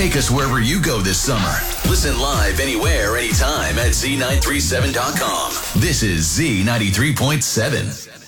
Take us wherever you go this summer. Listen live anywhere, anytime at Z937.com. This is Z93.7.